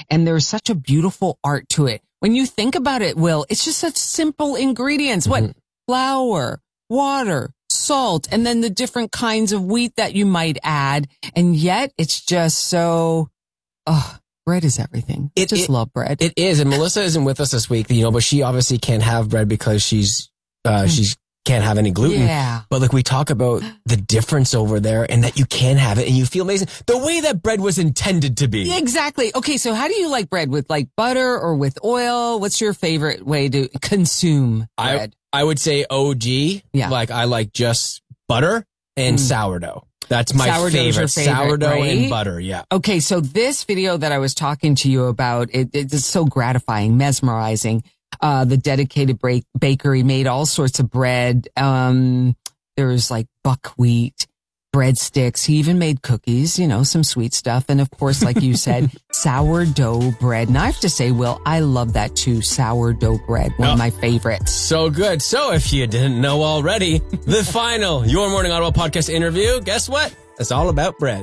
And there's such a beautiful art to it. When you think about it, Will, it's just such simple ingredients. What? Flour, water, salt, and then the different kinds of wheat that you might add. And yet it's just so, bread is everything. I just love bread. It is. And Melissa isn't with us this week, but she obviously can't have bread because she's can't have any gluten. Yeah. But like we talk about the difference over there and that you can have it and you feel amazing. The way that bread was intended to be. Exactly. Okay. So how do you like bread? With like butter or with oil? What's your favorite way to consume bread? I would say OG. Yeah. Like I like just butter and sourdough. That's my Sourdough's your favorite. Sourdough right? and butter. Yeah. Okay. So this video that I was talking to you about, it's so gratifying, mesmerizing. The dedicated bakery made all sorts of bread. There's like buckwheat, breadsticks. He even made cookies, some sweet stuff. And of course, like you said, sourdough bread. And I have to say, Will, I love that too. Sourdough bread. One of my favorites. So good. So if you didn't know already, the final Your Morning Ottawa podcast interview, guess what? It's all about bread.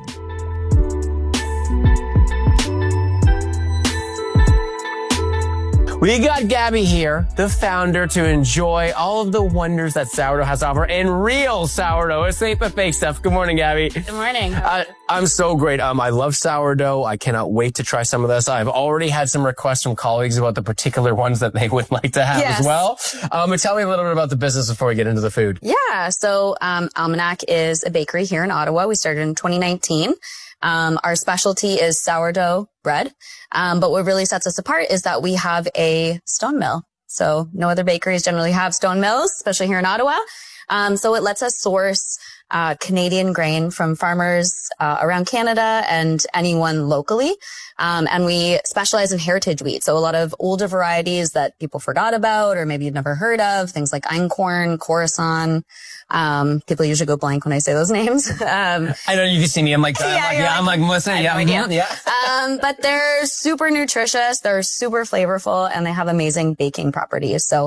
We got Gabby here, the founder, to enjoy all of the wonders that sourdough has to offer, and real sourdough. It's ain't the fake stuff. Good morning, Gabby. Good morning. I'm so great. I love sourdough. I cannot wait to try some of this. I've already had some requests from colleagues about the particular ones that they would like to have as well. But tell me a little bit about the business before we get into the food. Yeah. So, Almanac is a bakery here in Ottawa. We started in 2019. Our specialty is sourdough bread. But what really sets us apart is that we have a stone mill. So no other bakeries generally have stone mills, especially here in Ottawa. So it lets us source Canadian grain from farmers around Canada and anyone locally. And we specialize in heritage wheat. So a lot of older varieties that people forgot about or maybe you've never heard of, things like einkorn, Coruscant. People usually go blank when I say those names. I know you can see me. I'm like, I'm like Melissa. But they're super nutritious. They're super flavorful and they have amazing baking properties. So,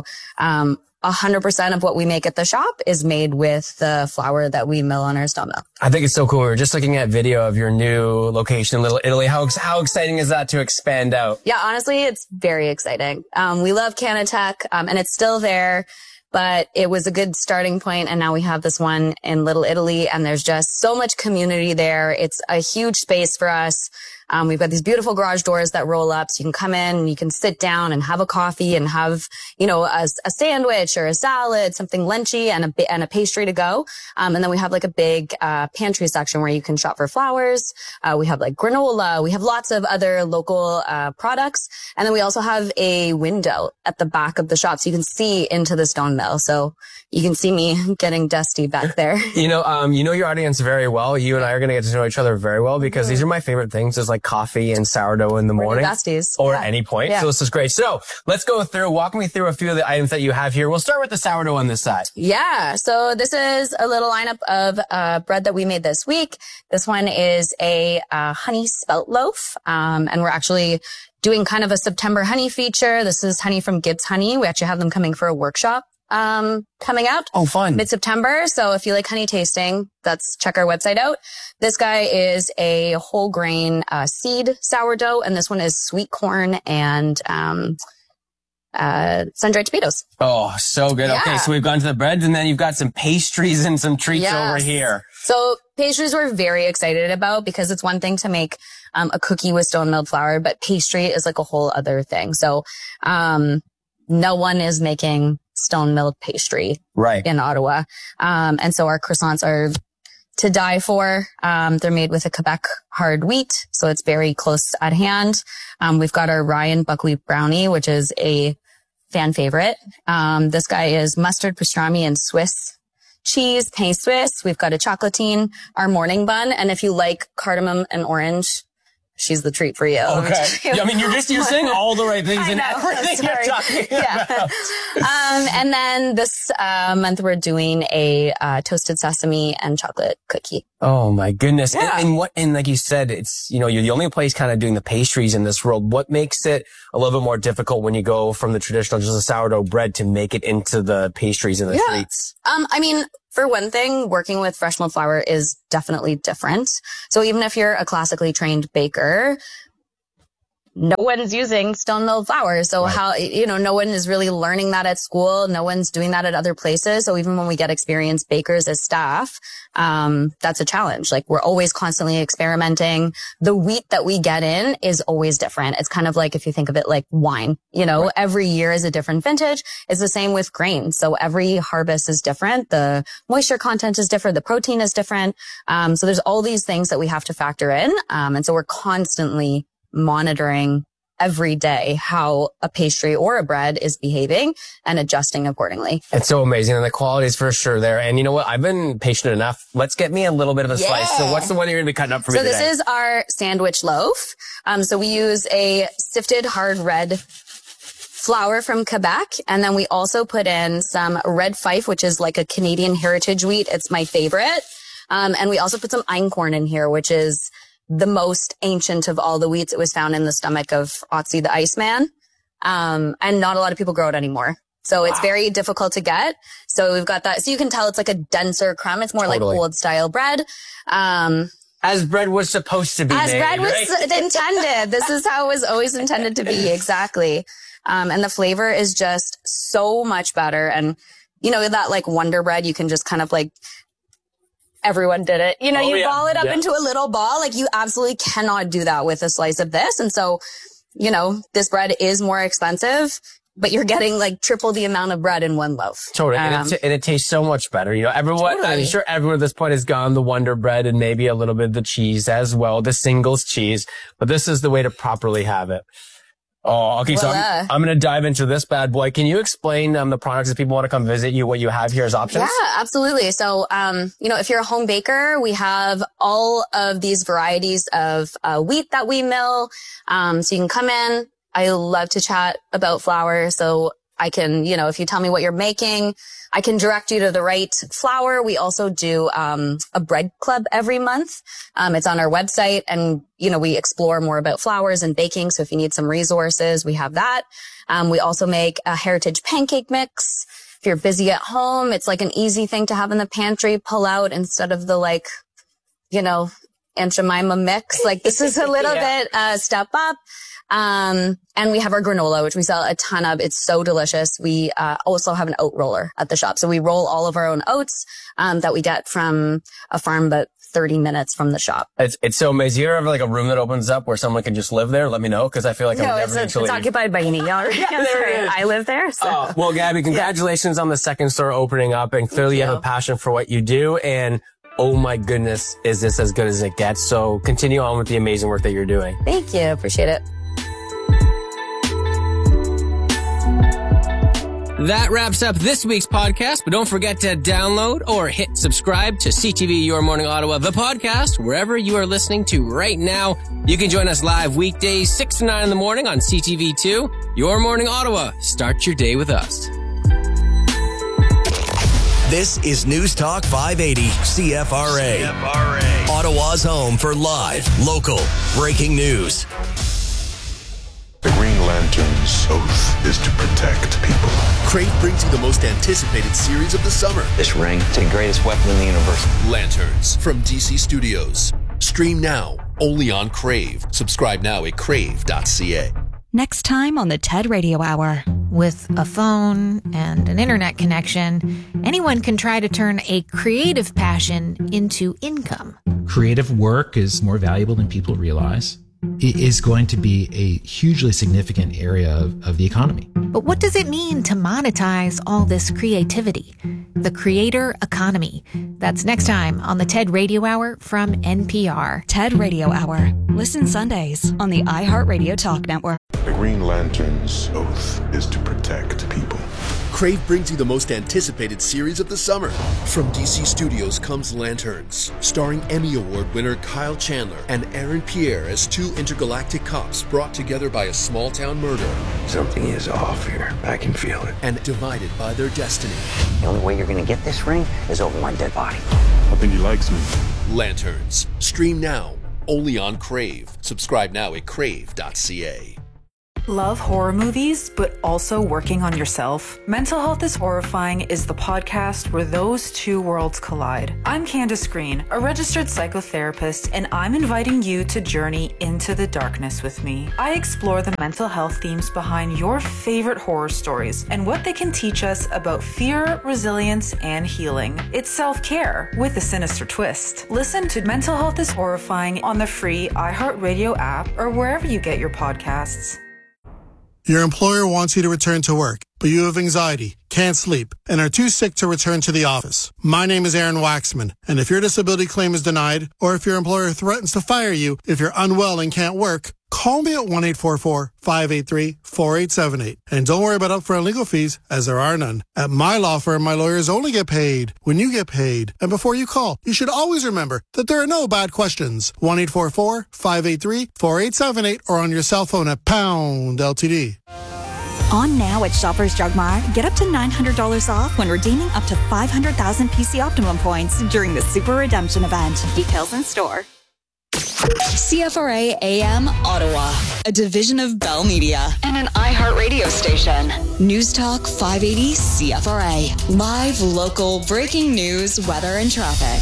100% of what we make at the shop is made with the flour that we mill on our stone mill. I think it's so cool. We were just looking at video of your new location in Little Italy. How exciting is that to expand out? Yeah, honestly, it's very exciting. We love Canatech, and it's still there, but it was a good starting point. And now we have this one in Little Italy and there's just so much community there. It's a huge space for us. We've got these beautiful garage doors that roll up so you can come in and you can sit down and have a coffee and have, a sandwich or a salad, something lunchy and a pastry to go. And then we have like a big, pantry section where you can shop for flowers. We have like granola. We have lots of other local, products. And then we also have a window at the back of the shop so you can see into the stone mill. So you can see me getting dusty back there. You know your audience very well. You and I are going to get to know each other very well because these are my favorite things. There's like coffee and sourdough in the morning. Or at any point. Yeah. So this is great. So let's go through, walk me through a few of the items that you have here. We'll start with the sourdough on this side. Yeah. So this is a little lineup of bread that we made this week. This one is a honey spelt loaf. And we're actually doing kind of a September honey feature. This is honey from Gibbs Honey. We actually have them coming for a workshop coming out. Oh, fun. Mid-September. So if you like honey tasting, check our website out. This guy is a whole grain, seed sourdough. And this one is sweet corn and, sun-dried tomatoes. Oh, so good. Yeah. Okay. So we've gone to the breads and then you've got some pastries and some treats over here. So pastries we're very excited about because it's one thing to make, a cookie with stone milled flour, but pastry is like a whole other thing. So, no one is making stone milled pastry in Ottawa. And so our croissants are to die for. They're made with a Quebec hard wheat. So it's very close at hand. We've got our Ryan buckwheat brownie, which is a fan favorite. This guy is mustard pastrami and Swiss cheese, pain Swiss. We've got a chocolatine, our morning bun. And if you like cardamom and orange, she's the treat for you. Okay. Yeah, I mean, you're saying all the right things in everything you're talking about. And then this month we're doing a toasted sesame and chocolate cookie. Oh my goodness. Yeah. And like you said, it's, you're the only place kind of doing the pastries in this world. What makes it a little bit more difficult when you go from the traditional, just a sourdough bread to make it into the pastries and the treats? I mean, for one thing, working with fresh milled flour is definitely different. So even if you're a classically trained baker, no one's using stone milled flour. So how, no one is really learning that at school. No one's doing that at other places. So even when we get experienced bakers as staff, that's a challenge. Like we're always constantly experimenting. The wheat that we get in is always different. It's kind of like, if you think of it like wine, every year is a different vintage. It's the same with grain. So every harvest is different. The moisture content is different. The protein is different. So there's all these things that we have to factor in. And so we're constantly monitoring every day how a pastry or a bread is behaving and adjusting accordingly. It's so amazing. And the quality is for sure there. And you know what? I've been patient enough. Let's get me a little bit of a slice. So what's the one you're going to be cutting up for me today? So this is our sandwich loaf. So we use a sifted hard red flour from Quebec. And then we also put in some red fife, which is like a Canadian heritage wheat. It's my favorite. And we also put some einkorn in here, which is the most ancient of all the wheats. It was found in the stomach of Otzi the Iceman. And not a lot of people grow it anymore. So it's very difficult to get. So we've got that. So you can tell it's like a denser crumb. It's more like old style bread. As bread was supposed to be As made, bread was right? intended. This is how it was always intended to be. Exactly. And the flavor is just so much better. And, that like Wonder Bread, you can just kind of like, everyone did it. You ball it up into a little ball. Like you absolutely cannot do that with a slice of this. And so, this bread is more expensive, but you're getting like triple the amount of bread in one loaf. Totally. And it tastes so much better. Everyone, I'm sure everyone at this point has gone the Wonder Bread and maybe a little bit of the cheese as well, the singles cheese, but this is the way to properly have it. Oh, okay. So I'm going to dive into this bad boy. Can you explain the products if people want to come visit you, what you have here as options? Yeah, absolutely. So, if you're a home baker, we have all of these varieties of wheat that we mill. So you can come in. I love to chat about flour. So I can, if you tell me what you're making, I can direct you to the right flour. We also do a bread club every month. It's on our website, and we explore more about flours and baking. So if you need some resources, we have that. We also make a heritage pancake mix. If you're busy at home, it's like an easy thing to have in the pantry, pull out instead of the Aunt Jemima mix. Like this is a little bit step up. And we have our granola, which we sell a ton of. It's so delicious. We also have an oat roller at the shop. So we roll all of our own oats that we get from a farm about 30 minutes from the shop. It's so amazing. You ever have like a room that opens up where someone can just live there? Let me know, because I feel like I'm never going to leave. It's occupied by Eni already. I live there. So. Well, Gabby, congratulations on the second store opening up, and clearly you have a passion for what you do. And oh my goodness, is this as good as it gets? So continue on with the amazing work that you're doing. Thank you. Appreciate it. That wraps up this week's podcast, but don't forget to download or hit subscribe to CTV Your Morning Ottawa, the podcast, wherever you are listening to right now. You can join us live weekdays 6 to 9 in the morning on CTV2. Your Morning Ottawa. Start your day with us. This is News Talk 580 CFRA. Ottawa's home for live, local, breaking news. The Green Lantern's oath is to protect people. Crave brings you the most anticipated series of the summer. This ring is the greatest weapon in the universe. Lanterns from DC Studios. Stream now, only on Crave. Subscribe now at crave.ca. Next time on the TED Radio Hour. With a phone and an internet connection, anyone can try to turn a creative passion into income. Creative work is more valuable than people realize. It is going to be a hugely significant area of the economy. But what does it mean to monetize all this creativity? The creator economy. That's next time on the TED Radio Hour from NPR. TED Radio Hour. Listen Sundays on the iHeartRadio Talk Network. The Green Lantern's oath is to protect people. Crave brings you the most anticipated series of the summer. From DC Studios comes Lanterns, starring Emmy Award winner Kyle Chandler and Aaron Pierre as two intergalactic cops brought together by a small-town murder. Something is off here. I can feel it. And divided by their destiny. The only way you're going to get this ring is over my dead body. I think he likes me. Lanterns. Stream now, only on Crave. Subscribe now at crave.ca. Love horror movies, but also working on yourself? Mental Health is Horrifying is the podcast where those two worlds collide. I'm Candace Green, a registered psychotherapist, and I'm inviting you to journey into the darkness with me. I explore the mental health themes behind your favorite horror stories and what they can teach us about fear, resilience, and healing. It's self-care with a sinister twist. Listen to Mental Health is Horrifying on the free iHeartRadio app or wherever you get your podcasts. Your employer wants you to return to work, but you have anxiety, can't sleep, and are too sick to return to the office. My name is Aaron Waxman, and if your disability claim is denied, or if your employer threatens to fire you if you're unwell and can't work, call me at 1-844-583-4878. And don't worry about upfront legal fees, as there are none. At my law firm, my lawyers only get paid when you get paid. And before you call, you should always remember that there are no bad questions. 1-844-583-4878 or on your cell phone at pound LTD. On now at Shoppers Drug Mart, get up to $900 off when redeeming up to 500,000 PC Optimum points during the Super Redemption event. Details in store. CFRA AM Ottawa, a division of Bell Media and an iHeartRadio station. News Talk 580 CFRA. Live, local, breaking news, weather, and traffic.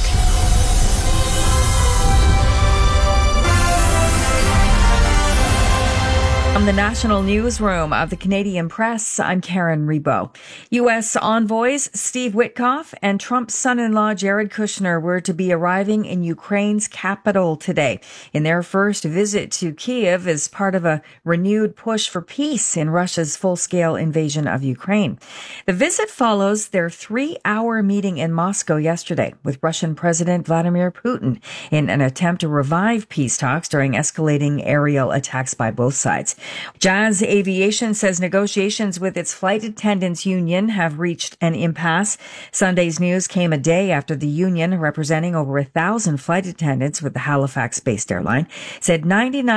From the National Newsroom of the Canadian Press, I'm Karen Rebo. U.S. envoys Steve Witkoff and Trump's son-in-law Jared Kushner were to be arriving in Ukraine's capital today in their first visit to Kyiv as part of a renewed push for peace in Russia's full-scale invasion of Ukraine. The visit follows their 3-hour meeting in Moscow yesterday with Russian President Vladimir Putin in an attempt to revive peace talks during escalating aerial attacks by both sides. Jazz Aviation says negotiations with its flight attendants union have reached an impasse. Sunday's news came a day after the union, representing over 1,000 flight attendants with the Halifax-based airline, said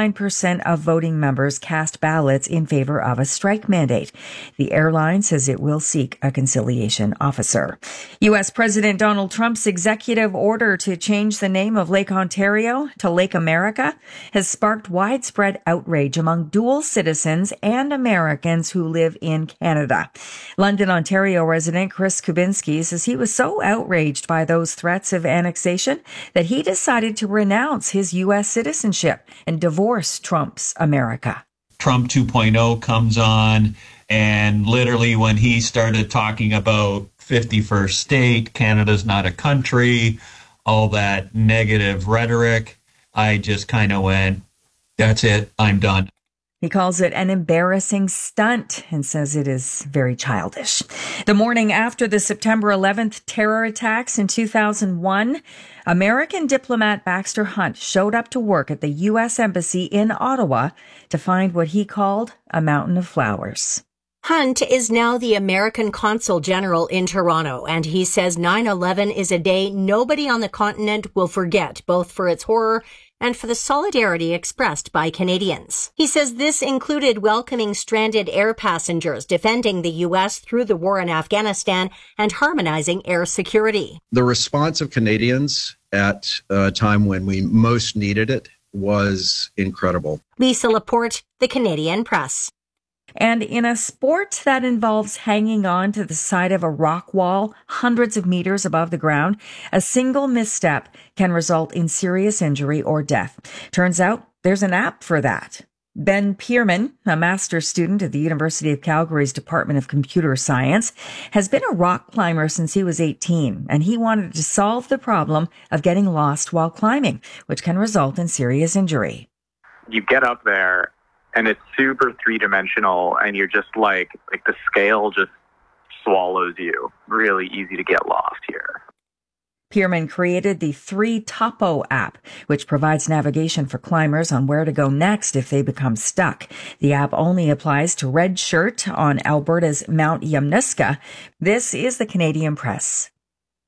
99% of voting members cast ballots in favor of a strike mandate. The airline says it will seek a conciliation officer. U.S. President Donald Trump's executive order to change the name of Lake Ontario to Lake America has sparked widespread outrage among dual citizens and Americans who live in Canada. London, Ontario resident Chris Kubinski says he was so outraged by those threats of annexation that he decided to renounce his U.S. citizenship and divorce Trump's America. Trump 2.0 comes on, and literally when he started talking about 51st state, Canada's not a country, all that negative rhetoric, I just kind of went, that's it, I'm done. He calls it an embarrassing stunt and says it is very childish. The morning after the September 11th terror attacks in 2001, American diplomat Baxter Hunt showed up to work at the U.S. Embassy in Ottawa to find what he called a mountain of flowers. Hunt is now the American Consul General in Toronto, and he says 9/11 is a day nobody on the continent will forget, both for its horror and for the solidarity expressed by Canadians. He says this included welcoming stranded air passengers, defending the U.S. through the war in Afghanistan, and harmonizing air security. The response of Canadians at a time when we most needed it was incredible. Lisa Laporte, The Canadian Press. And in a sport that involves hanging on to the side of a rock wall hundreds of meters above the ground, a single misstep can result in serious injury or death. Turns out there's an app for that. Ben Pierman, a master's student at the University of Calgary's Department of Computer Science, has been a rock climber since he was 18, and he wanted to solve the problem of getting lost while climbing, which can result in serious injury. You get up there, and it's super three-dimensional, and you're just like the scale just swallows you. Really easy to get lost here. Pierman created the 3Topo app, which provides navigation for climbers on where to go next if they become stuck. The app only applies to Red Shirt on Alberta's Mount Yamnuska. This is the Canadian Press.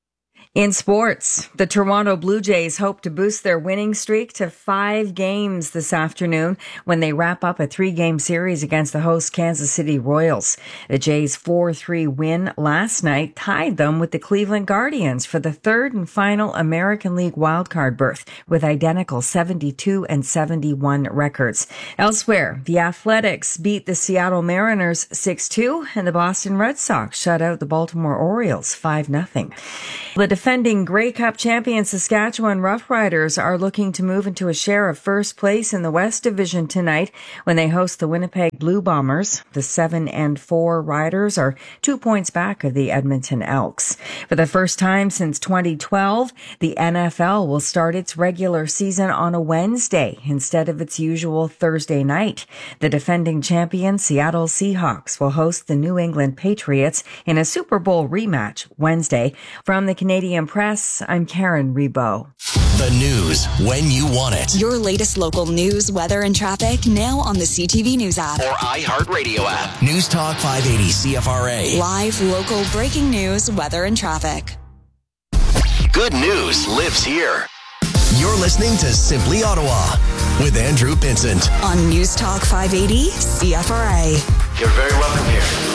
In sports, the Toronto Blue Jays hope to boost their winning streak to 5 games this afternoon when they wrap up a 3-game series against the host Kansas City Royals. The Jays' 4-3 win last night tied them with the Cleveland Guardians for the third and final American League wildcard berth with identical 72 and 71 records. Elsewhere, the Athletics beat the Seattle Mariners 6-2 and the Boston Red Sox shut out the Baltimore Orioles 5-0. The defending Grey Cup champion Saskatchewan Roughriders are looking to move into a share of first place in the West Division tonight when they host the Winnipeg Blue Bombers. The 7-4 Riders are 2 points back of the Edmonton Elks. For the first time since 2012, the NFL will start its regular season on a Wednesday instead of its usual Thursday night. The defending champion Seattle Seahawks will host the New England Patriots in a Super Bowl rematch Wednesday. From the Canadian Press, I'm Karen Rebo. The news when you want it. Your latest local news, weather, and traffic now on the CTV News app or iHeartRadio app. News Talk 580 CFRA. Live, local, breaking news, weather, and traffic. Good news lives here. You're listening to Simply Ottawa with Andrew Pinsent on News Talk 580 CFRA. You're very welcome here.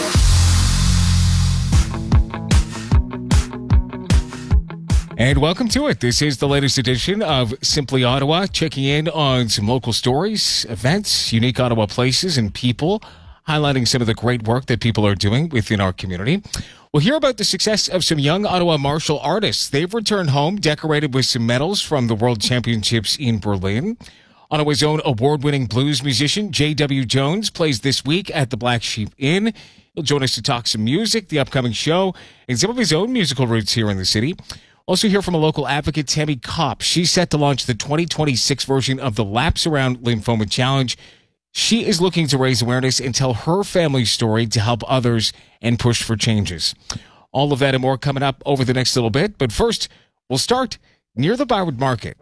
And welcome to it. This is the latest edition of Simply Ottawa, checking in on some local stories, events, unique Ottawa places, and people, highlighting some of the great work that people are doing within our community. We'll hear about the success of some young Ottawa martial artists. They've returned home decorated with some medals from the World Championships in Berlin. Ottawa's own award-winning blues musician J.W. Jones plays this week at the Black Sheep Inn. He'll join us to talk some music, the upcoming show, and some of his own musical roots here in the city. Also hear from a local advocate, Tammy Kopp. She's set to launch the 2026 version of the Laps Around Lymphoma Challenge. She is looking to raise awareness and tell her family's story to help others and push for changes. All of that and more coming up over the next little bit. But first, we'll start near the Byward Market.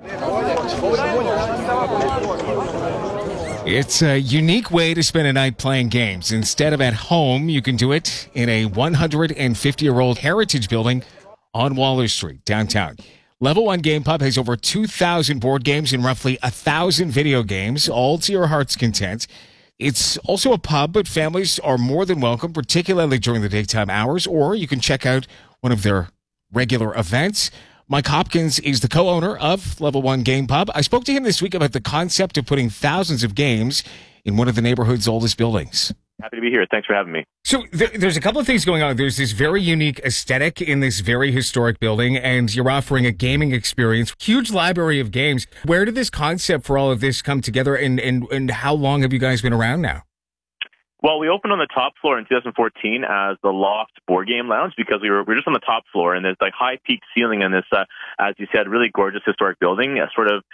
It's a unique way to spend a night playing games. Instead of at home, you can do it in a 150-year-old heritage building on Waller Street, downtown. Level 1 Game Pub has over 2,000 board games and roughly 1,000 video games, all to your heart's content. It's also a pub, but families are more than welcome, particularly during the daytime hours, or you can check out one of their regular events. Mike Hopkins is the co-owner of Level 1 Game Pub. I spoke to him this week about the concept of putting thousands of games in one of the neighborhood's oldest buildings. Happy to be here. Thanks for having me. So there's a couple of things going on. There's this very unique aesthetic in this very historic building, and you're offering a gaming experience, huge library of games. Where did this concept for all of this come together, and how long have you guys been around now? Well, we opened on the top floor in 2014 as the Loft Board Game Lounge because we were just on the top floor, and there's like high peak ceiling in this, as you said, really gorgeous historic building. Sort of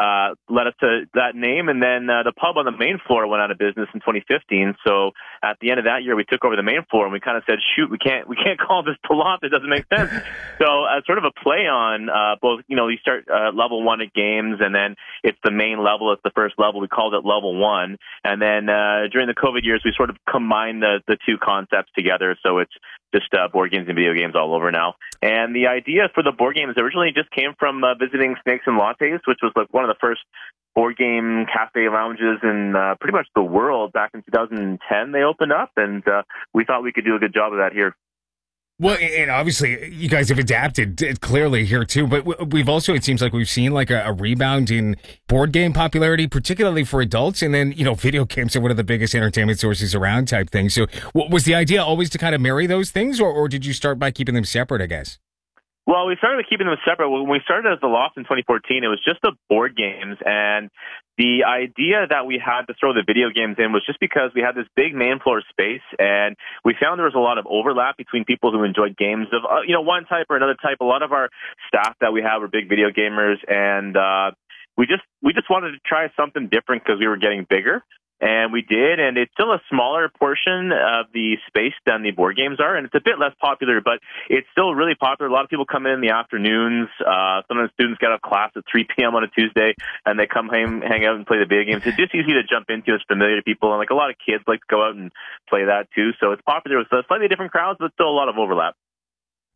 led us to that name, and then the pub on the main floor went out of business in 2015. So at the end of that year, we took over the main floor, and we kind of said, "Shoot, we can't call this the Loft. It doesn't make sense." So sort of a play on both. You start level 1 at games, and then it's the main level. It's the first level. We called it Level 1, and then during the COVID years, we sort of combined the two concepts together. So it's just board games and video games all over now. And the idea for the board games originally just came from visiting Snakes and Lattes, which was like one of the first board game cafe lounges in pretty much the world. Back in 2010, they opened up, and we thought we could do a good job of that here. Well, and obviously you guys have adapted clearly here too, but we've also, it seems like we've seen like a rebound in board game popularity, particularly for adults. And then, video games are one of the biggest entertainment sources around type thing. So was the idea always to kind of marry those things, or did you start by keeping them separate, I guess? Well, we started with keeping them separate. When we started as the Loft in 2014, it was just the board games, and the idea that we had to throw the video games in was just because we had this big main floor space, and we found there was a lot of overlap between people who enjoyed games of one type or another type. A lot of our staff that we have were big video gamers, and we just wanted to try something different because we were getting bigger. And we did, and it's still a smaller portion of the space than the board games are, and it's a bit less popular, but it's still really popular. A lot of people come in the afternoons. Some of the students get out of class at 3 p.m. on a Tuesday, and they come hang out and play the video games. It's just easy to jump into. It's familiar to people, and like a lot of kids like to go out and play that too. So it's popular with slightly different crowds, but still a lot of overlap.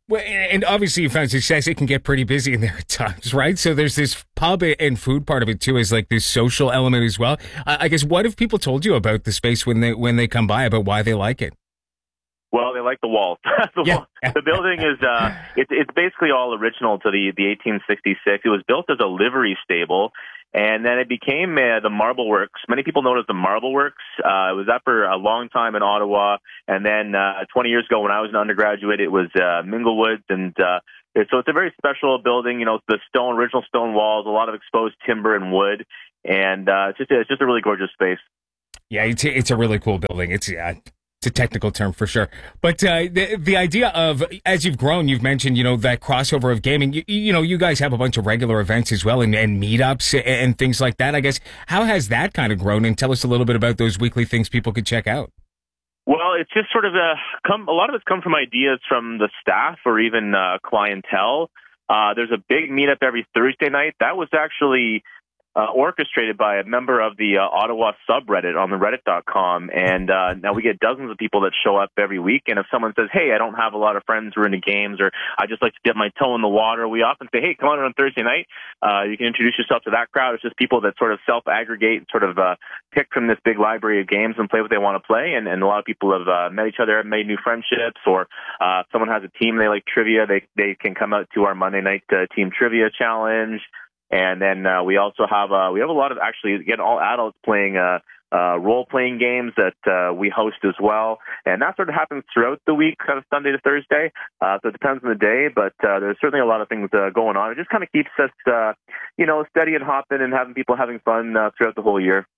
Well, and obviously you found success. It can get pretty busy in there at times, right? So there's this pub and food part of it too, is like this social element as well. I guess, what have people told you about the space when they come by, about why they like it? Well, they like the walls. The building is it's basically all original to the 1866. It was built as a livery stable, and then it became the Marble Works. Many people know it as the Marble Works. It was that for a long time in Ottawa, and then 20 years ago when I was an undergraduate, it was Minglewoods, and so it's a very special building. You know, the original stone walls, a lot of exposed timber and wood, and it's just a really gorgeous space. Yeah, it's a really cool building. It's a technical term for sure. But the idea of, as you've grown, you've mentioned, that crossover of gaming. You guys have a bunch of regular events as well, and meetups and things like that. I guess, how has that kind of grown? And tell us a little bit about those weekly things people could check out. Well, it's just sort of a lot of it's come from ideas from the staff or even clientele. There's a big meetup every Thursday night. That was actually orchestrated by a member of the Ottawa subreddit on the reddit.com. And now we get dozens of people that show up every week. And if someone says, hey, I don't have a lot of friends who are into games, or I just like to dip my toe in the water, we often say, hey, come on Thursday night. You can introduce yourself to that crowd. It's just people that sort of self-aggregate and sort of pick from this big library of games and play what they want to play. And a lot of people have met each other, made new friendships, or if someone has a team, they like trivia, they can come out to our Monday night team trivia challenge. And then we also have a lot of, actually, again, all adults playing role-playing games that we host as well. And that sort of happens throughout the week, kind of Sunday to Thursday. So it depends on the day, but there's certainly a lot of things going on. It just kind of keeps us, steady and hopping and having people having fun throughout the whole year.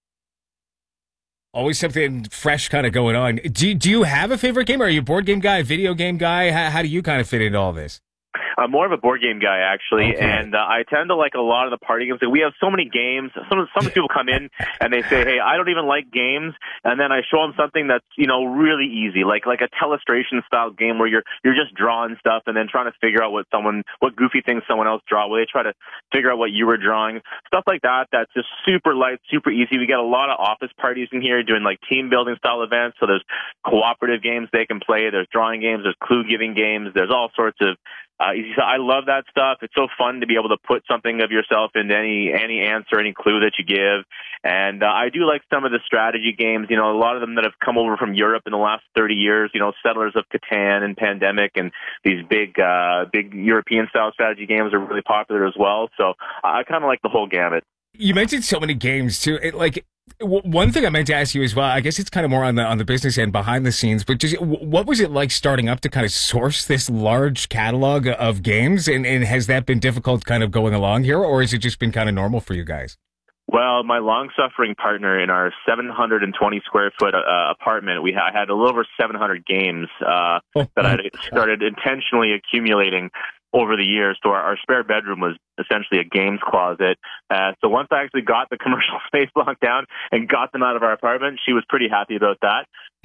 Always something fresh kind of going on. Do you have a favorite game? Are you a board game guy, video game guy? How do you kind of fit into all this? I'm more of a board game guy, actually, and I tend to like a lot of the party games. Like, we have so many games. Some people come in and they say, hey, I don't even like games, and then I show them something that's, really easy, like a Telestration-style game where you're just drawing stuff and then trying to figure out what goofy things someone else draw, where they try to figure out what you were drawing. Stuff like that, that's just super light, super easy. We get a lot of office parties in here doing, like, team-building style events, so there's cooperative games they can play, there's drawing games, there's clue-giving games, there's all sorts of so I love that stuff. It's so fun to be able to put something of yourself into any answer, any clue that you give. And I do like some of the strategy games, a lot of them that have come over from Europe in the last 30 years, Settlers of Catan and Pandemic, and these big European-style strategy games are really popular as well. So I kind of like the whole gamut. You mentioned so many games, too. One thing I meant to ask you as well, I guess it's kind of more on the business end, behind the scenes, but just what was it like starting up to kind of source this large catalog of games? And has that been difficult kind of going along here, or has it just been kind of normal for you guys? Well, my long-suffering partner in our 720 square foot apartment, I had a little over 700 games that I started intentionally accumulating over the years. So our spare bedroom was essentially a games closet. So once I actually got the commercial space locked down and got them out of our apartment, she was pretty happy about that.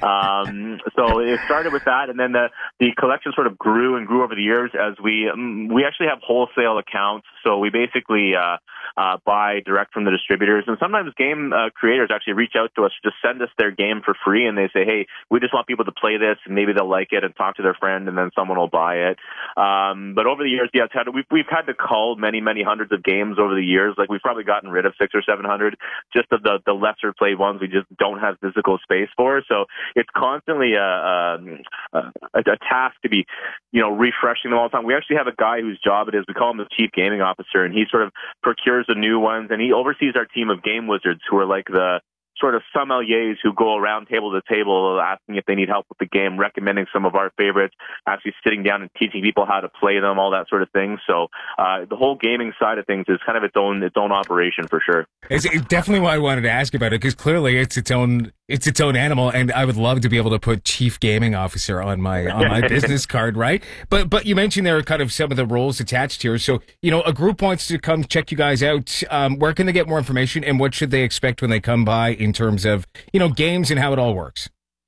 So it started with that, and then the collection sort of grew and grew over the years as we actually have wholesale accounts. So we basically buy direct from the distributors, and sometimes game creators actually reach out to us to just send us their game for free, and they say, hey, we just want people to play this, and maybe they'll like it and talk to their friend, and then someone will buy it. But over the years, yeah, we've had to cull many hundreds of games over the years. Like, we've probably gotten rid of 600 or 700 just of the lesser played ones we just don't have physical space for. So it's constantly a task to be, refreshing them all the time. We actually have a guy whose job it is, we call him the chief gaming officer, and he sort of procures the new ones, and he oversees our team of game wizards, who are like the sort of sommeliers who go around table to table asking if they need help with the game, recommending some of our favorites, actually sitting down and teaching people how to play them, all that sort of thing. So the whole gaming side of things is kind of its own operation for sure. It's definitely why I wanted to ask about it, because clearly it's its own animal, and I would love to be able to put Chief Gaming Officer on my business card, right? But you mentioned there are kind of some of the roles attached here. So, a group wants to come check you guys out. Where can they get more information, and what should they expect when they come by in terms of, games and how it all works?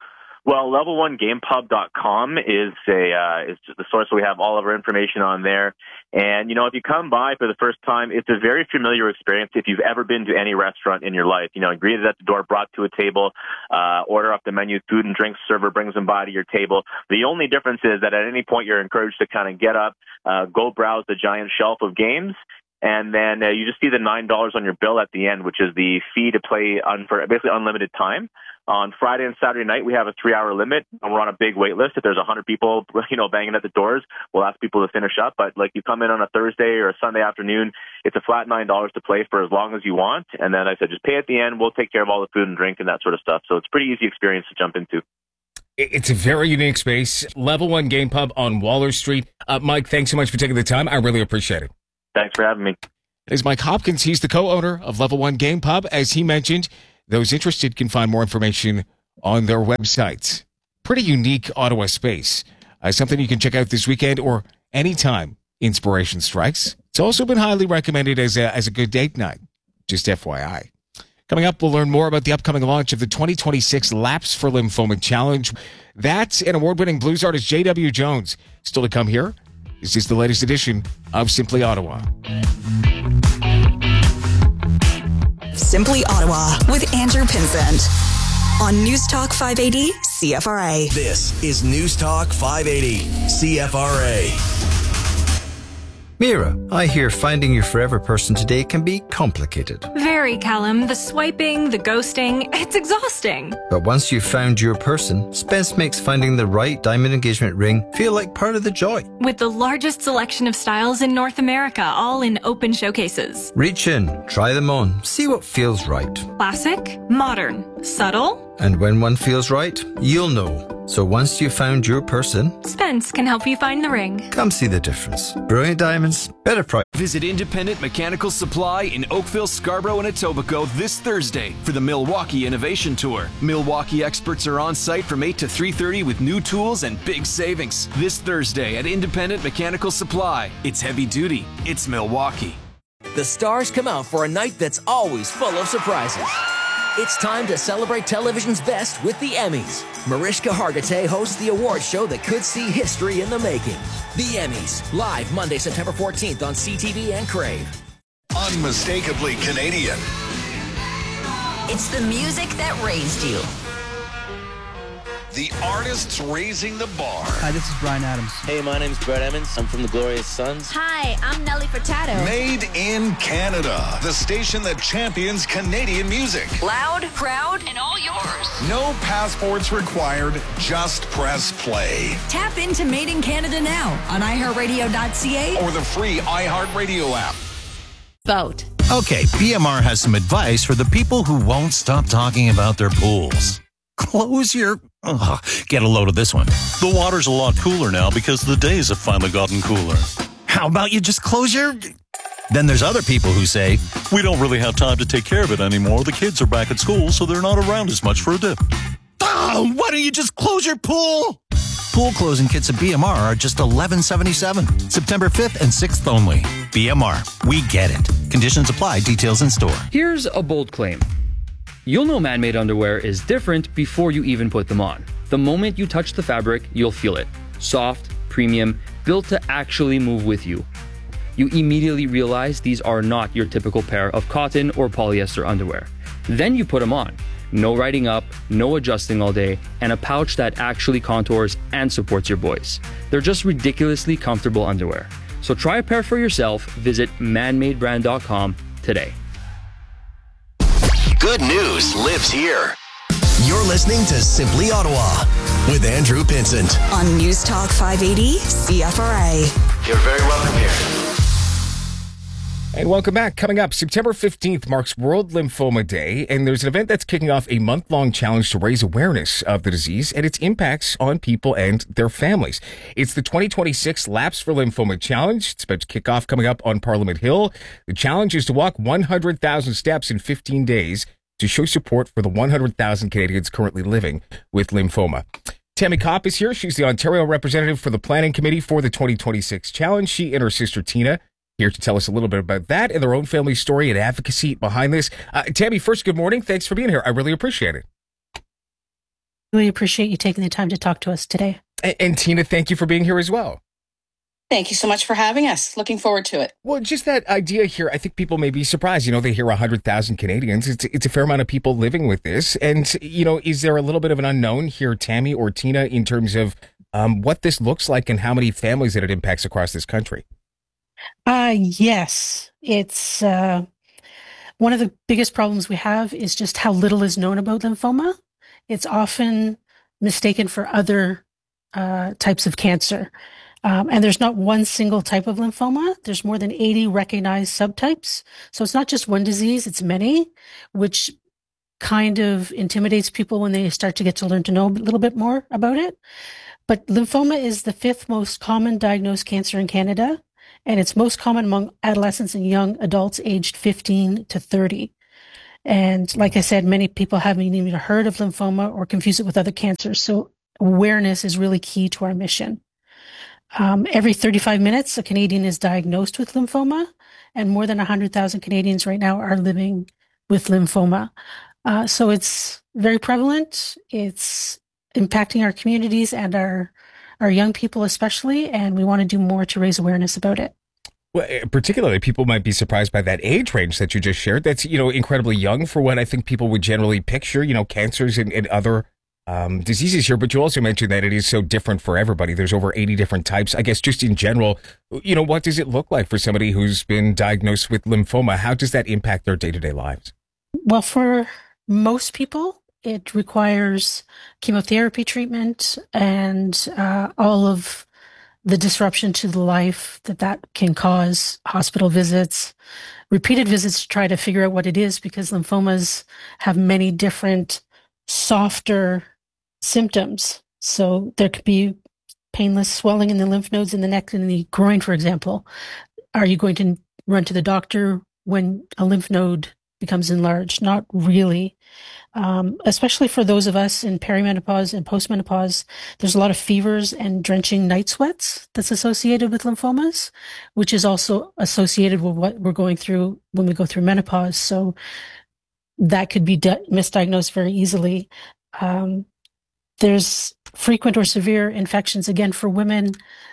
Well, level1gamepub.com is the source where we have all of our information on there. And, if you come by for the first time, it's a very familiar experience if you've ever been to any restaurant in your life. Greeted at the door, brought to a table, order up the menu, food and drinks, server brings them by to your table. The only difference is that at any point you're encouraged to kind of get up, go browse the giant shelf of games, and then you just see the $9 on your bill at the end, which is the fee to play for basically unlimited time. On Friday and Saturday night, we have a 3-hour limit, and we're on a big wait list. If there's 100 people, banging at the doors, we'll ask people to finish up. But you come in on a Thursday or a Sunday afternoon, it's a flat $9 to play for as long as you want. And then I said, just pay at the end. We'll take care of all the food and drink and that sort of stuff. So it's a pretty easy experience to jump into. It's a very unique space. Level 1 Game Pub on Waller Street. Mike, thanks so much for taking the time. I really appreciate it. Thanks for having me. It's Mike Hopkins. He's the co-owner of Level 1 Game Pub. As he mentioned, those interested can find more information on their website. Pretty unique Ottawa space. Something you can check out this weekend or anytime inspiration strikes. It's also been highly recommended as a good date night. Just FYI. Coming up, we'll learn more about the upcoming launch of the 2026 Laps for Lymphoma Challenge. That's an award-winning blues artist, J.W. Jones. Still to come here. This is the latest edition of Simply Ottawa. Simply Ottawa with Andrew Pinsent on News Talk 580 CFRA. This is News Talk 580 CFRA. Mira, I hear finding your forever person today can be complicated. Very, Callum. The swiping, the ghosting, it's exhausting. But once you've found your person, Spence makes finding the right diamond engagement ring feel like part of the joy. With the largest selection of styles in North America, all in open showcases. Reach in, try them on, see what feels right. Classic, modern, subtle. And when one feels right, you'll know. So once you've found your person, Spence can help you find the ring. Come see the difference. Brilliant diamonds, better price. Visit Independent Mechanical Supply in Oakville, Scarborough, and Etobicoke this Thursday for the Milwaukee Innovation Tour. Milwaukee experts are on site from 8 to 3:30 with new tools and big savings. This Thursday at Independent Mechanical Supply. It's heavy duty. It's Milwaukee. The stars come out for a night that's always full of surprises. It's time to celebrate television's best with the Emmys. Mariska Hargitay hosts the award show that could see history in the making. The Emmys, live Monday, September 14th on CTV and Crave. Unmistakably Canadian. It's the music that raised you. The artists raising the bar. Hi, this is Bryan Adams. Hey, my name's Brett Emmons. I'm from the Glorious Sons. Hi, I'm Nelly Furtado. Made in Canada, the station that champions Canadian music. Loud, proud, and all yours. No passports required, just press play. Tap into Made in Canada now on iHeartRadio.ca or the free iHeartRadio app. Vote. Okay, BMR has some advice for the people who won't stop talking about their pools. Close your... get a load of this one. The water's a lot cooler now because the days have finally gotten cooler. How about you just close your... Then there's other people who say, we don't really have time to take care of it anymore. The kids are back at school, so they're not around as much for a dip. Oh, why don't you just close your pool? Pool closing kits at BMR are just $11.77. September 5th and 6th only. BMR, we get it. Conditions apply, details in store. Here's a bold claim. You'll know man-made underwear is different before you even put them on. The moment you touch the fabric, you'll feel it. Soft, premium, built to actually move with you. You immediately realize these are not your typical pair of cotton or polyester underwear. Then you put them on. No riding up, no adjusting all day, and a pouch that actually contours and supports your boys. They're just ridiculously comfortable underwear. So try a pair for yourself. Visit manmadebrand.com today. Good news lives here. You're listening to Simply Ottawa with Andrew Pinsent on News Talk 580 CFRA. You're very welcome here. And welcome back. Coming up, September 15th marks World Lymphoma Day, and there's an event that's kicking off a month-long challenge to raise awareness of the disease and its impacts on people and their families. It's the 2026 Laps for Lymphoma Challenge. It's about to kick off coming up on Parliament Hill. The challenge is to walk 100,000 steps in 15 days to show support for the 100,000 Canadians currently living with lymphoma. Tammy Kopp is here. She's the Ontario representative for the Planning Committee for the 2026 Challenge. She and her sister Tina here to tell us a little bit about that and their own family story and advocacy behind this. Tammy, first, good morning. Thanks for being here. I really appreciate it. Really appreciate you taking the time to talk to us today. And Tina, thank you for being here as well. Thank you so much for having us. Looking forward to it. Well, just that idea here, I think people may be surprised. They hear 100,000 Canadians. It's a fair amount of people living with this. And, is there a little bit of an unknown here, Tammy or Tina, in terms of what this looks like and how many families that it impacts across this country? Yes. It's one of the biggest problems we have is just how little is known about lymphoma. It's often mistaken for other types of cancer. And there's not one single type of lymphoma. There's more than 80 recognized subtypes. So it's not just one disease, it's many, which kind of intimidates people when they start to get to learn to know a little bit more about it. But lymphoma is the 5th most common diagnosed cancer in Canada, and it's most common among adolescents and young adults aged 15 to 30. And like I said, many people haven't even heard of lymphoma or confuse it with other cancers. So awareness is really key to our mission. Every 35 minutes, a Canadian is diagnosed with lymphoma, and more than 100,000 Canadians right now are living with lymphoma. So it's very prevalent. It's impacting our communities and our young people especially, and we want to do more to raise awareness about it. Well, particularly, people might be surprised by that age range that you just shared. That's, incredibly young for what I think people would generally picture, cancers and other diseases here. But you also mentioned that it is so different for everybody. There's over 80 different types. I guess just in general, what does it look like for somebody who's been diagnosed with lymphoma? How does that impact their day-to-day lives? Well, for most people, it requires chemotherapy treatment and all of the disruption to the life that can cause, hospital visits, repeated visits to try to figure out what it is, because lymphomas have many different softer symptoms. So there could be painless swelling in the lymph nodes in the neck and the groin, for example. Are you going to run to the doctor when a lymph node becomes enlarged? Not really. Especially for those of us in perimenopause and postmenopause, there's a lot of fevers and drenching night sweats that's associated with lymphomas, which is also associated with what we're going through when we go through menopause. So that could be misdiagnosed very easily. There's frequent or severe infections. Again, for women,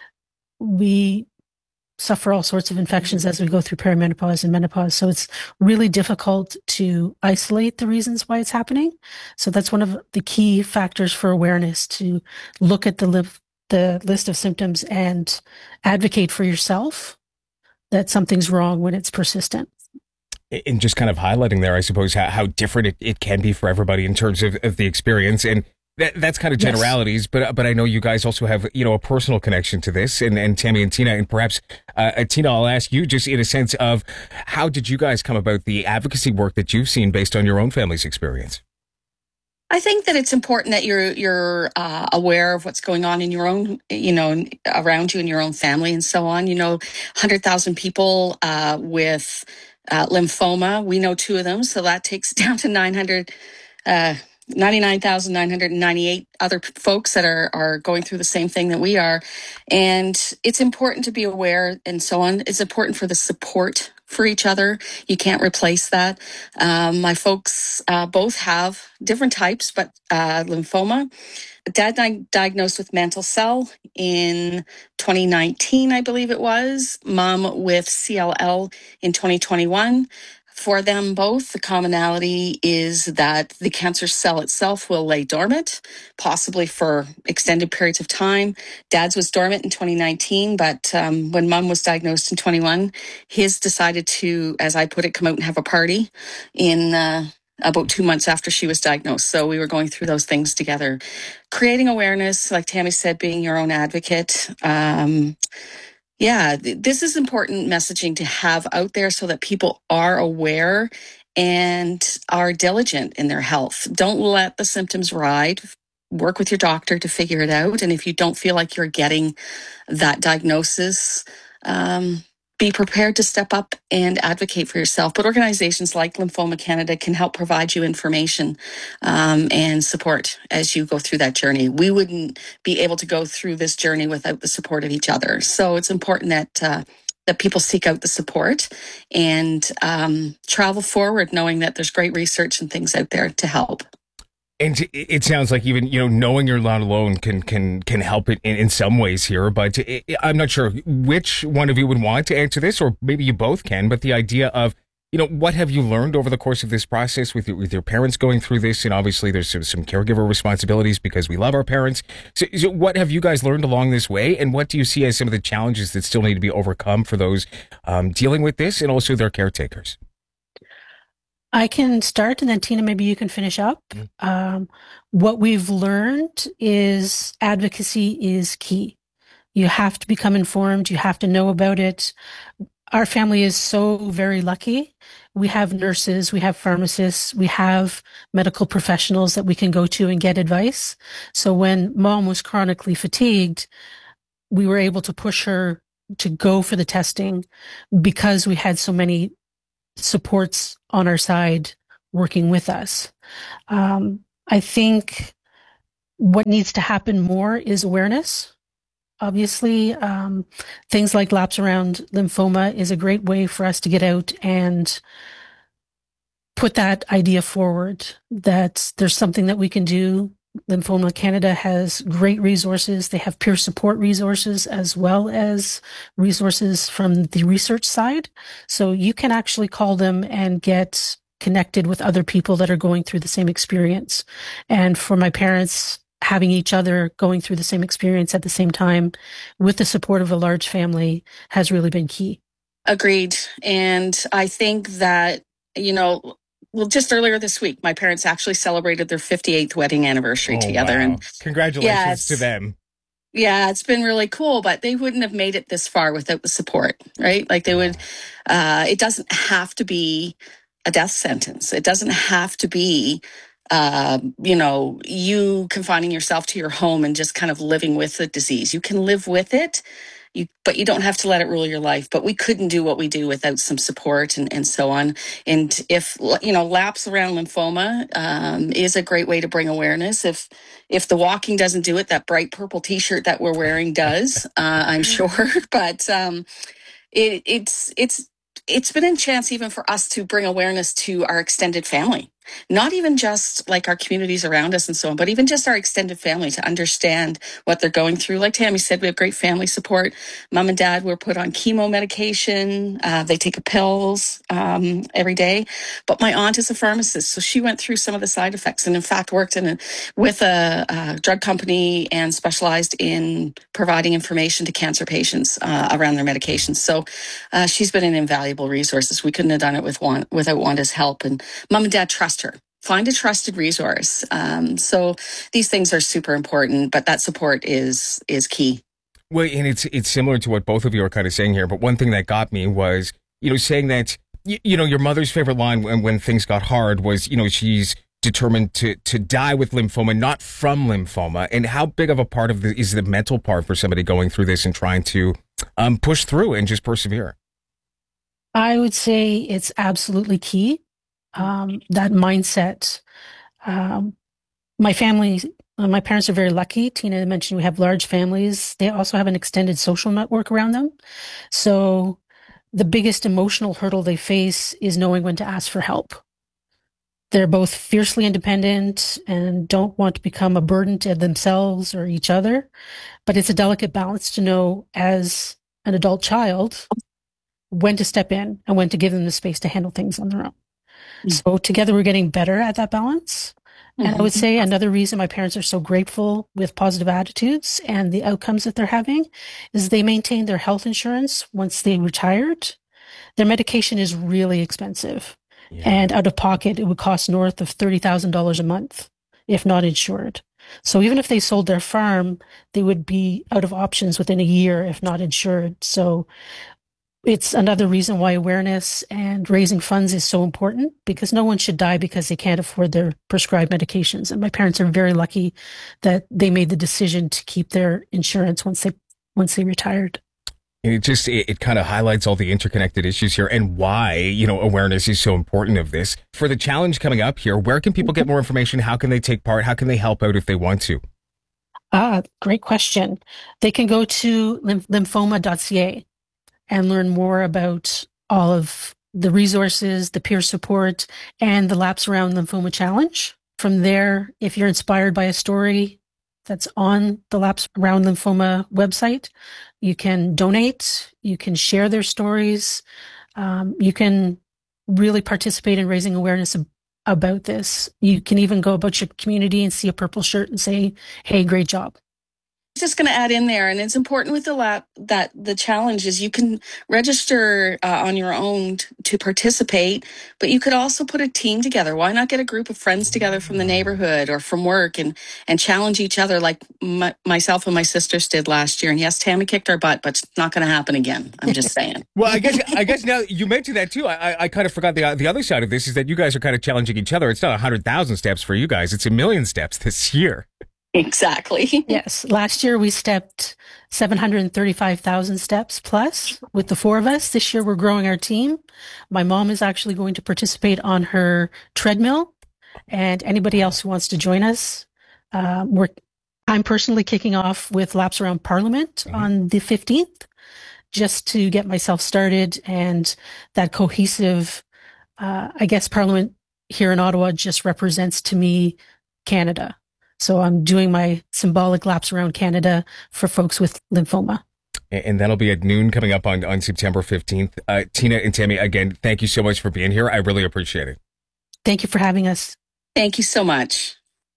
we suffer all sorts of infections as we go through perimenopause and menopause. So it's really difficult to isolate the reasons why it's happening. So that's one of the key factors for awareness, to look at the list of symptoms and advocate for yourself that something's wrong when it's persistent. And just kind of highlighting there, I suppose, how different it can be for everybody in terms of the experience. And that's kind of generalities, yes. But I know you guys also have, a personal connection to this, and Tammy and Tina, and perhaps, Tina, I'll ask you just in a sense of how did you guys come about the advocacy work that you've seen based on your own family's experience? I think that it's important that you're aware of what's going on in your own, around you in your own family and so on. 100,000 people with lymphoma. We know 2 of them, so that takes down to 99,998 other folks that are going through the same thing that we are. And it's important to be aware and so on. It's important for the support for each other. You can't replace that. My folks both have different types, but lymphoma. Dad diagnosed with mantle cell in 2019, I believe it was. Mom with CLL in 2021. For them both, the commonality is that the cancer cell itself will lay dormant, possibly for extended periods of time. Dad's was dormant in 2019, but when Mom was diagnosed in 21, his decided to, as I put it, come out and have a party in about 2 months after she was diagnosed. So we were going through those things together. Creating awareness, like Tammy said, being your own advocate. This is important messaging to have out there so that people are aware and are diligent in their health. Don't let the symptoms ride. Work with your doctor to figure it out. And if you don't feel like you're getting that diagnosis, be prepared to step up and advocate for yourself. But organizations like Lymphoma Canada can help provide you information and support as you go through that journey. We wouldn't be able to go through this journey without the support of each other. So it's important that people seek out the support and travel forward knowing that there's great research and things out there to help. And it sounds like even, knowing you're not alone can help it in some ways here. But I'm not sure which one of you would want to answer this, or maybe you both can. But the idea of, what have you learned over the course of this process with your parents going through this? And obviously there's some caregiver responsibilities because we love our parents. So what have you guys learned along this way? And what do you see as some of the challenges that still need to be overcome for those dealing with this and also their caretakers? I can start, and then Tina, maybe you can finish up. What we've learned is advocacy is key. You have to become informed. You have to know about it. Our family is so very lucky. We have nurses, we have pharmacists, we have medical professionals that we can go to and get advice. So when mom was chronically fatigued, we were able to push her to go for the testing because we had so many supports on our side working with us. I think what needs to happen more is awareness. Obviously, things like Laps Around Lymphoma is a great way for us to get out and put that idea forward that there's something that we can do. Lymphoma Canada has great resources. They have peer support resources as well as resources from the research side. So you can actually call them and get connected with other people that are going through the same experience. And for my parents, having each other going through the same experience at the same time with the support of a large family has really been key. Agreed. And I think that, well, just earlier this week, my parents actually celebrated their 58th wedding anniversary together. Wow. And congratulations to them. Yeah, it's been really cool, but they wouldn't have made it this far without the support, right? Like they would, it doesn't have to be a death sentence. It doesn't have to be, you confining yourself to your home and just kind of living with the disease. You can live with it. But you don't have to let it rule your life. But we couldn't do what we do without some support and so on. And if, Laps Around Lymphoma is a great way to bring awareness. If the walking doesn't do it, that bright purple T-shirt that we're wearing does, I'm sure. But it's been a chance even for us to bring awareness to our extended family. Not even just like our communities around us and so on, but even just our extended family to understand what they're going through. Like Tammy said, we have great family support. Mom and dad were put on chemo medication. They take pills every day. But my aunt is a pharmacist, so she went through some of the side effects and in fact worked with a drug company and specialized in providing information to cancer patients around their medications. So she's been an invaluable resource. We couldn't have done it without Wanda's help. And mom and dad trust her. Find a trusted resource. So these things are super important, but that support is key. Well, and it's similar to what both of you are kind of saying here. But one thing that got me was, saying that, your mother's favorite line when things got hard was, she's determined to die with lymphoma, not from lymphoma. And how big of a part of is the mental part for somebody going through this and trying to push through and just persevere? I would say it's absolutely key. That mindset. My parents are very lucky. Tina mentioned we have large families. They also have an extended social network around them. So the biggest emotional hurdle they face is knowing when to ask for help. They're both fiercely independent and don't want to become a burden to themselves or each other. But it's a delicate balance to know as an adult child when to step in and when to give them the space to handle things on their own. So together we're getting better at that balance. And I would say another reason my parents are so grateful with positive attitudes and the outcomes that they're having is they maintain their health insurance once they retired. Their medication is really expensive. Yeah. And out of pocket, it would cost north of $30,000 a month, if not insured. So even if they sold their farm, they would be out of options within a year, if not insured. So it's another reason why awareness and raising funds is so important, because no one should die because they can't afford their prescribed medications. And my parents are very lucky that they made the decision to keep their insurance once they retired. It kind of highlights all the interconnected issues here and why, awareness is so important of this. For the challenge coming up here, where can people get more information? How can they take part? How can they help out if they want to? Great question. They can go to lymphoma.ca and learn more about all of the resources, the peer support, and the Laps Around Lymphoma Challenge. From there, if you're inspired by a story that's on the Laps Around Lymphoma website, you can donate, you can share their stories, you can really participate in raising awareness about this. You can even go about your community and see a purple shirt and say, hey, great job. Just going to add in there, and it's important with the lap that the challenge is you can register on your own to participate, but you could also put a team together. Why not get a group of friends together from the neighborhood or from work and challenge each other like myself and my sisters did last year? And yes, Tammy kicked our butt, but it's not going to happen again. I'm just saying. Well, I guess now you mentioned that too. I kind of forgot the other side of this is that you guys are kind of challenging each other. It's not 100,000 steps for you guys. It's 1 million steps this year. Exactly. Yes. Last year we stepped 735,000 steps plus with the 4 of us. This year we're growing our team. My mom is actually going to participate on her treadmill, and anybody else who wants to join us. I'm personally kicking off with Laps Around Parliament on the 15th, just to get myself started, and that cohesive, I guess Parliament here in Ottawa just represents to me Canada. So I'm doing my symbolic laps around Canada for folks with lymphoma. And that'll be at noon coming up on September 15th. Tina and Tammy, again, thank you so much for being here. I really appreciate it. Thank you for having us. Thank you so much.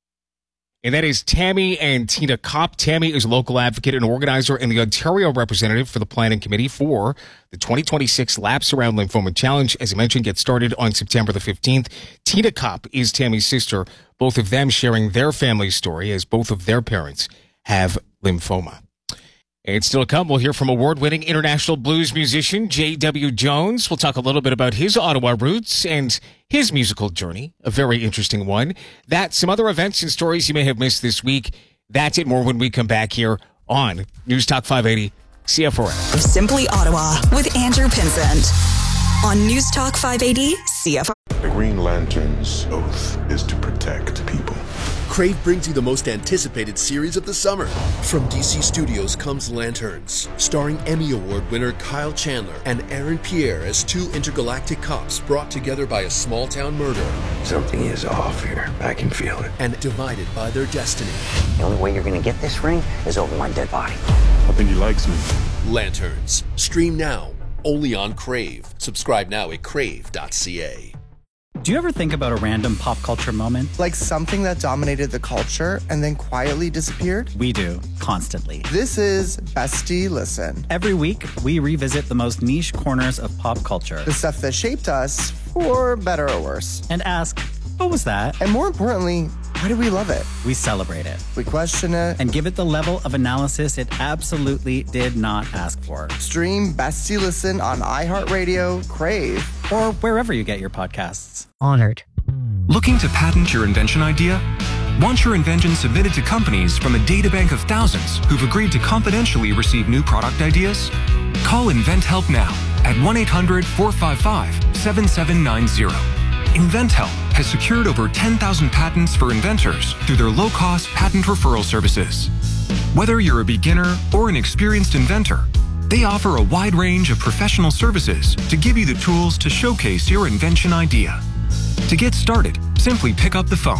And that is Tammy and Tina Kopp. Tammy is a local advocate and organizer and the Ontario representative for the planning committee for the 2026 Laps Around Lymphoma Challenge. As I mentioned, gets started on September the 15th. Tina Kopp is Tammy's sister, both of them sharing their family story as both of their parents have lymphoma. And still to come, we'll hear from award-winning international blues musician J.W. Jones. We'll talk a little bit about his Ottawa roots and his musical journey, a very interesting one. That, some other events and stories you may have missed this week. That's it, more when we come back here on News Talk 580 CFRA. Simply Ottawa with Andrew Pinsent on News Talk 580 CFRA. The Green Lantern's oath is to protect people. Crave brings you the most anticipated series of the summer. From DC Studios comes Lanterns, starring Emmy Award winner Kyle Chandler and Aaron Pierre as 2 intergalactic cops brought together by a small-town murder. Something is off here. I can feel it. And divided by their destiny. The only way you're going to get this ring is over my dead body. I think he likes me. Lanterns. Stream now, only on Crave. Subscribe now at crave.ca. Do you ever think about a random pop culture moment? Like something that dominated the culture and then quietly disappeared? We do, constantly. This is Bestie Listen. Every week, we revisit the most niche corners of pop culture. The stuff that shaped us, for better or worse. And ask, what was that? And more importantly, why do we love it? We celebrate it. We question it. And give it the level of analysis it absolutely did not ask for. Stream Bestie Listen on iHeartRadio, Crave, or wherever you get your podcasts. Honored. Looking to patent your invention idea? Want your invention submitted to companies from a databank of thousands who've agreed to confidentially receive new product ideas? Call InventHelp now at 1-800-455-7790. InventHelp has secured over 10,000 patents for inventors through their low-cost patent referral services. Whether you're a beginner or an experienced inventor, they offer a wide range of professional services to give you the tools to showcase your invention idea. To get started, simply pick up the phone,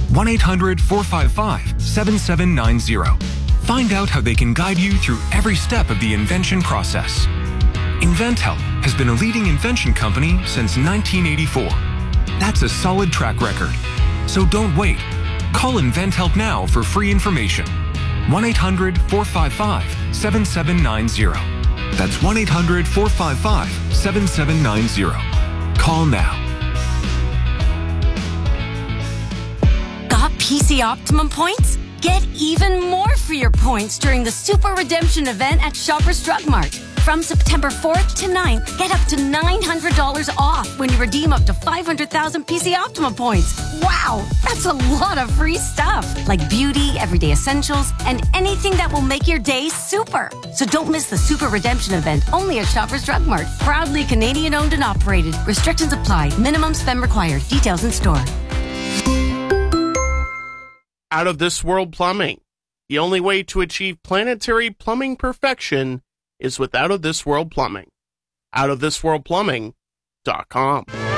1-800-455-7790. Find out how they can guide you through every step of the invention process. InventHelp has been a leading invention company since 1984. That's a solid track record. So don't wait. Call InventHelp now for free information. 1-800-455-7790. That's 1-800-455-7790. Call now. Got PC Optimum points? Get even more for your points during the Super Redemption event at Shoppers Drug Mart. From September 4th to 9th, get up to $900 off when you redeem up to 500,000 PC Optimum points. Wow, that's a lot of free stuff, like beauty, everyday essentials, and anything that will make your day super. So don't miss the Super Redemption event only at Shoppers Drug Mart. Proudly Canadian owned and operated. Restrictions apply. Minimum spend required. Details in store. Out of This World Plumbing. The only way to achieve planetary plumbing perfection is with Out of This World Plumbing. OutofThisWorldPlumbing.com.